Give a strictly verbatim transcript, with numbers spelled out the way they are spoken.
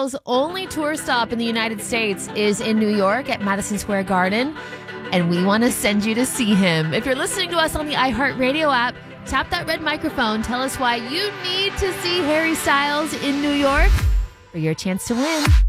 Styles' only tour stop in the United States is in New York at Madison Square Garden, and we want to send you to see him. If you're listening to us on the iHeartRadio app, tap that red microphone. Tell us why you need to see Harry Styles in New York for your chance to win.